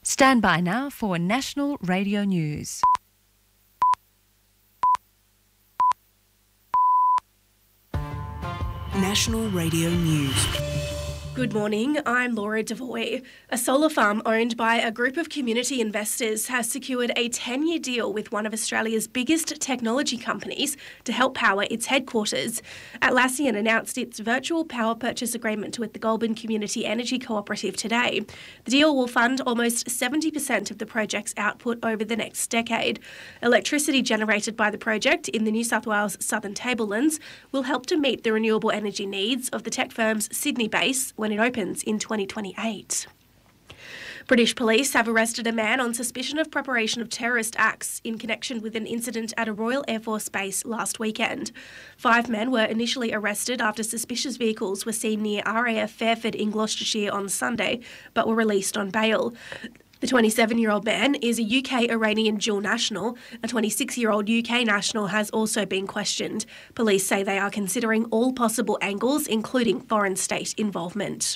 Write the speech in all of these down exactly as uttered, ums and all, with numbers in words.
Stand by now for National Radio News. National Radio News. Good morning, I'm Laura Devoy. A solar farm owned by a group of community investors has secured a ten-year deal with one of Australia's biggest technology companies to help power its headquarters. Atlassian announced its virtual power purchase agreement with the Goulburn Community Energy Cooperative today. The deal will fund almost seventy percent of the project's output over the next decade. Electricity generated by the project in the New South Wales Southern Tablelands will help to meet the renewable energy needs of the tech firm's Sydney base when it opens in twenty twenty-eight. British police have arrested a man on suspicion of preparation of terrorist acts in connection with an incident at a Royal Air Force base last weekend. Five men were initially arrested after suspicious vehicles were seen near R A F Fairford in Gloucestershire on Sunday, but were released on bail. The twenty-seven-year-old man is a U K-Iranian dual national. A twenty-six-year-old U K national has also been questioned. Police say they are considering all possible angles, including foreign state involvement.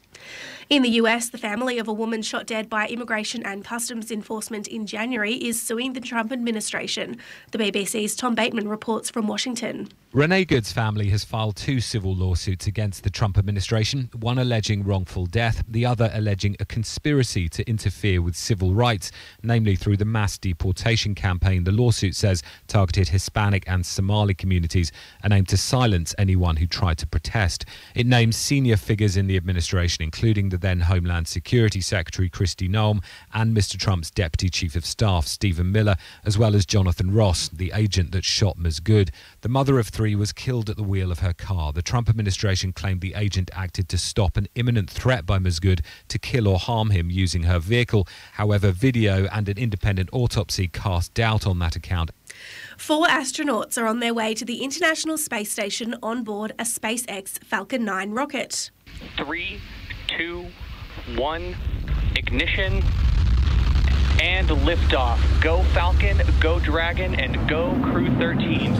In the U S, the family of a woman shot dead by Immigration and Customs Enforcement in January is suing the Trump administration. The B B C's Tom Bateman reports from Washington. Renee Good's family has filed two civil lawsuits against the Trump administration, one alleging wrongful death, the other alleging a conspiracy to interfere with civil rights, namely through the mass deportation campaign the lawsuit says targeted Hispanic and Somali communities and aimed to silence anyone who tried to protest. It names senior figures in the administration, including the then Homeland Security Secretary Kristi Noem and Mister Trump's Deputy Chief of Staff Stephen Miller, as well as Jonathan Ross, the agent that shot Miz Good. The mother of three was killed at the wheel of her car. The Trump administration claimed the agent acted to stop an imminent threat by Miz Good to kill or harm him using her vehicle. However, video and an independent autopsy cast doubt on that account. Four astronauts are on their way to the International Space Station on board a SpaceX Falcon nine rocket. Three, two, one, ignition, and liftoff. Go Falcon, go Dragon, and go Crew thirteen.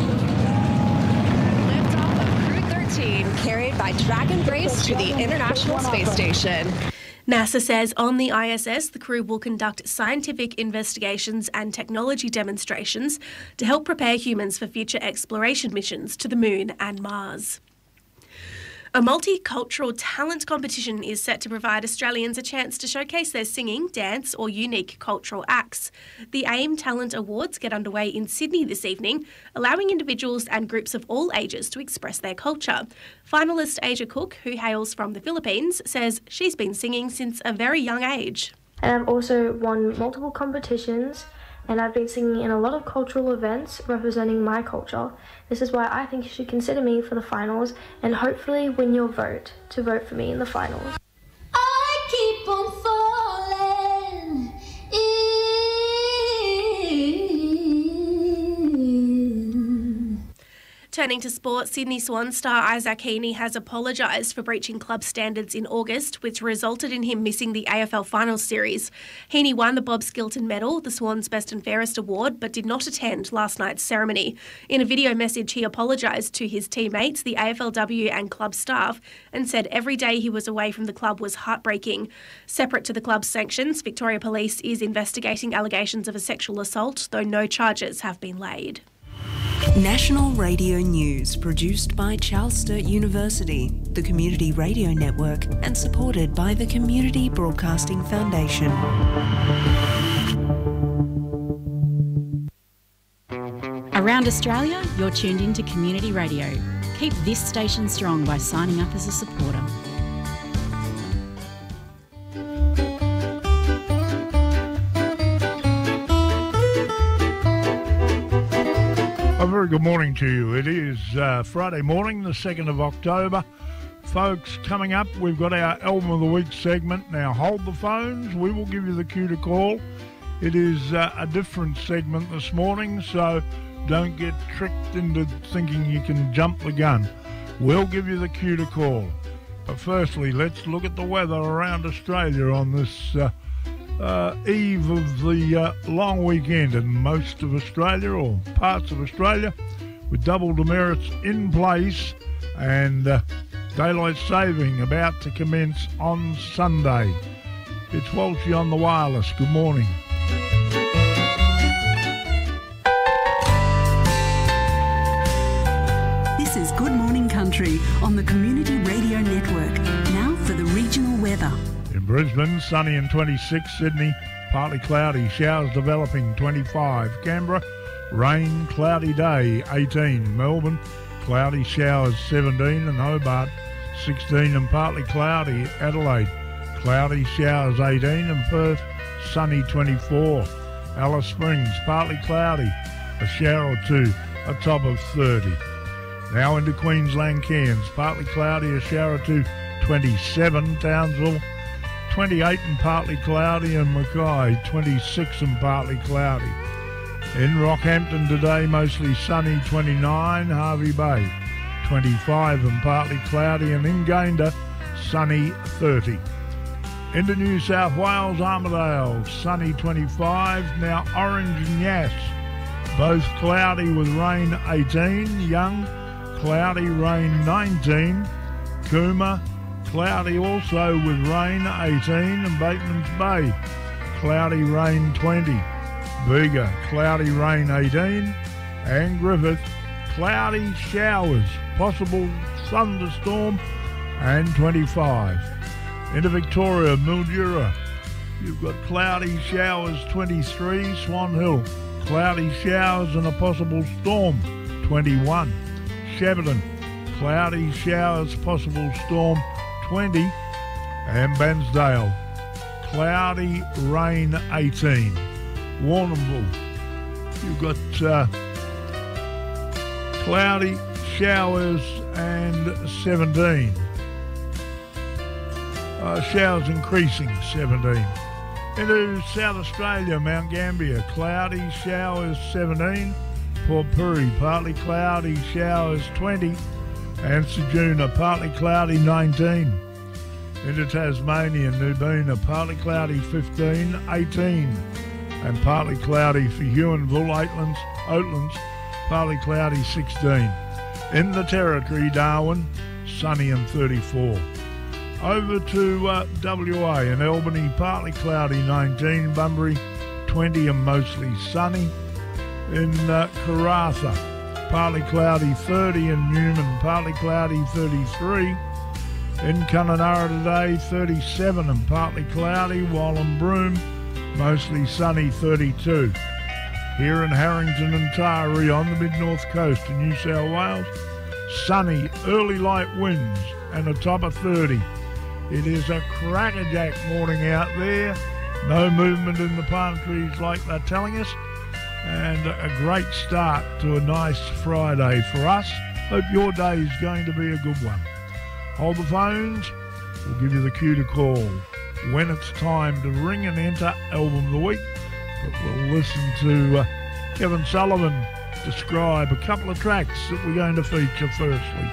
Liftoff of Crew thirteen, carried by Dragon Grace to the International Space Station. NASA says on the I S S, the crew will conduct scientific investigations and technology demonstrations to help prepare humans for future exploration missions to the Moon and Mars. A multicultural talent competition is set to provide Australians a chance to showcase their singing, dance or unique cultural acts. The AIM Talent Awards get underway in Sydney this evening, allowing individuals and groups of all ages to express their culture. Finalist Asia Cook, who hails from the Philippines, says she's been singing since a very young age. And I've also won multiple competitions, and I've been singing in a lot of cultural events representing my culture. This is why I think you should consider me for the finals and hopefully win your vote to vote for me in the finals. I keep on falling in. Turning to sport, Sydney Swans star Isaac Heaney has apologised for breaching club standards in August, which resulted in him missing the A F L Finals series. Heaney won the Bob Skilton Medal, the Swans' Best and Fairest award, but did not attend last night's ceremony. In a video message, he apologised to his teammates, the A F L W and club staff, and said every day he was away from the club was heartbreaking. Separate to the club's sanctions, Victoria Police is investigating allegations of a sexual assault, though no charges have been laid. National Radio News, produced by Charles Sturt University, the Community Radio Network, and supported by the Community Broadcasting Foundation. Around Australia, you're tuned into Community Radio. Keep this station strong by signing up as a supporter. A very good morning to you. It is uh, Friday morning, the second of October. Folks, coming up, we've got our Album of the Week segment. Now, hold the phones. We will give you the cue to call. It is uh, a different segment this morning, so don't get tricked into thinking you can jump the gun. We'll give you the cue to call. But firstly, let's look at the weather around Australia on this uh, Uh, eve of the uh, long weekend in most of Australia, or parts of Australia, with double demerits in place and uh, daylight saving about to commence on Sunday. It's Walshy on the wireless. Good morning. This is Good Morning Country on the Community Radio Network. Now for the regional weather. In Brisbane, sunny and twenty-six. Sydney, partly cloudy. Showers developing, twenty-five. Canberra, rain, cloudy day, eighteen. Melbourne, cloudy showers, seventeen. And Hobart, sixteen and partly cloudy. Adelaide, cloudy showers, eighteen. And Perth, sunny, twenty-four. Alice Springs, partly cloudy. A shower or two, a top of thirty. Now into Queensland, Cairns, partly cloudy, a shower or two, twenty-seven. Townsville, twenty-eight and partly cloudy. And Mackay, twenty-six and partly cloudy. In Rockhampton today, mostly sunny, twenty-nine. Harvey Bay, twenty-five and partly cloudy. And in Gayndah, sunny, thirty. Into New South Wales, Armidale, sunny, twenty-five. Now Orange and Yass, both cloudy with rain, eighteen. Young, cloudy, rain, nineteen. Cooma, cloudy also with rain, eighteen. And Bateman's Bay, cloudy, rain, twenty. Bega, cloudy, rain, eighteen. And Griffith, cloudy showers, possible thunderstorm, and twenty-five. Into Victoria, Mildura, you've got cloudy showers, twenty-three. Swan Hill, cloudy showers and a possible storm, twenty-one. Shepparton, cloudy showers, possible storm, twenty. And Bansdale, cloudy, rain, eighteen. Warrnambool, you've got uh, cloudy showers and seventeen. Uh, showers increasing, seventeen. Into South Australia, Mount Gambier, cloudy showers, seventeen. Port Pirie, partly cloudy showers, twenty. And Sejuna, partly cloudy, nineteen. Into Tasmania, Nubina, partly cloudy, fifteen. eighteen. And partly cloudy for Huonville, Oatlands, Oatlands, partly cloudy, sixteen. In the Territory, Darwin, sunny and thirty-four. Over to uh, W A and Albany, partly cloudy, nineteen. Bunbury, twenty and mostly sunny. In uh, Karratha, partly cloudy, thirty. And Newman, partly cloudy, thirty-three. In Kununurra today, thirty-seven and partly cloudy. While in Broome, mostly sunny, thirty-two. Here in Harrington and Taree on the mid-north coast of New South Wales, sunny, early light winds and a top of thirty. It is a crackerjack morning out there. No movement in the palm trees like they're telling us. And a great start to a nice Friday for us. Hope your day is going to be a good one. Hold the phones. We'll give you the cue to call when it's time to ring and enter Album of the Week. But we'll listen to uh, Kevin Sullivan describe a couple of tracks that we're going to feature firstly.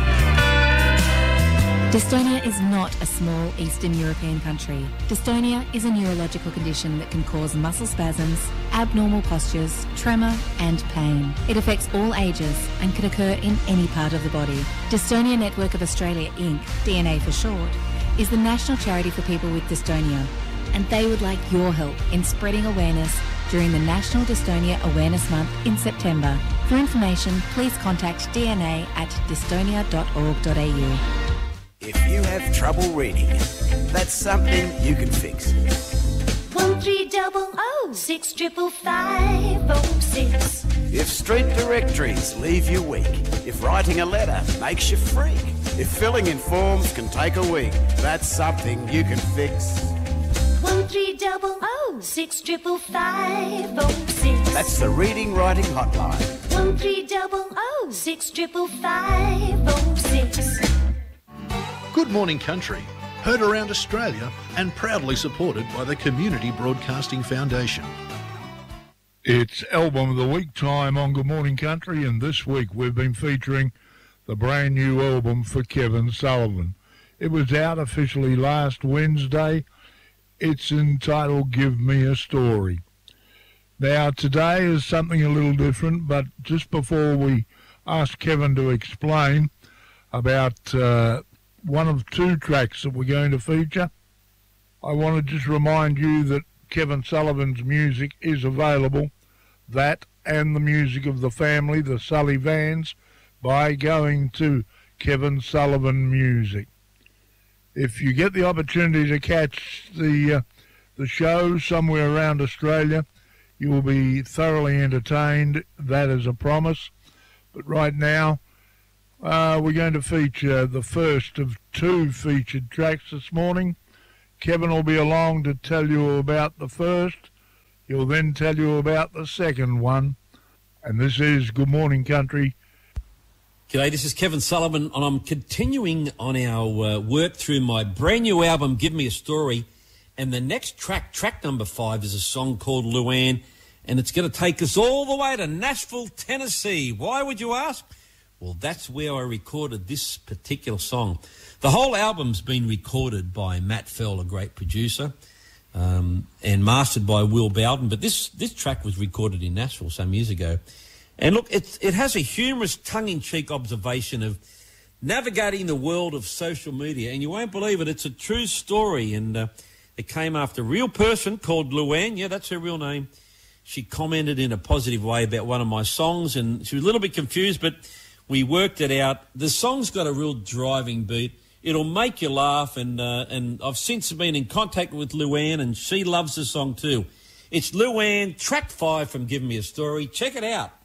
Dystonia is not a small Eastern European country. Dystonia is a neurological condition that can cause muscle spasms, abnormal postures, tremor and pain. It affects all ages and can occur in any part of the body. Dystonia Network of Australia Incorporated, D N A for short, is the national charity for people with dystonia, and they would like your help in spreading awareness during the National Dystonia Awareness Month in September. For information, please contact D N A at dystonia dot org dot a u. If you have trouble reading, that's something you can fix. One three double oh six triple five oh six. If street directories leave you weak, if writing a letter makes you freak, if filling in forms can take a week, that's something you can fix. One three double oh six triple five oh six. That's the Reading Writing Hotline. One three double oh six triple five oh six. Good Morning Country, heard around Australia and proudly supported by the Community Broadcasting Foundation. It's Album of the Week time on Good Morning Country, and this week we've been featuring the brand new album for Kevin Sullivan. It was out officially last Wednesday. It's entitled Give Me a Story. Now today is something a little different, but just before we ask Kevin to explain about uh, one of two tracks that we're going to feature, I want to just remind you that Kevin Sullivan's music is available, that and the music of the family, the Sully Vans, by going to Kevin Sullivan Music. If you get the opportunity to catch the uh, the show somewhere around Australia, you will be thoroughly entertained. That is a promise. But right now, uh, we're going to feature the first of two featured tracks this morning. Kevin will be along to tell you about the first. He'll then tell you about the second one. And this is Good Morning Country. G'day, this is Kevin Sullivan, and I'm continuing on our uh, work through my brand new album, Give Me a Story. And the next track, track number five, is a song called Luann, and it's going to take us all the way to Nashville, Tennessee. Why, would you ask? Well, that's where I recorded this particular song. The whole album's been recorded by Matt Fell, a great producer, um, and mastered by Will Bowden, but this, this track was recorded in Nashville some years ago. And look, it's, it has a humorous, tongue-in-cheek observation of navigating the world of social media, and you won't believe it, it's a true story, and uh, it came after a real person called Luann. Yeah, that's her real name. She commented in a positive way about one of my songs, and she was a little bit confused, but we worked it out. The song's got a real driving beat. It'll make you laugh, and uh, and I've since been in contact with Luann, and she loves the song too. It's Luann, track five from Give Me a Story. Check it out.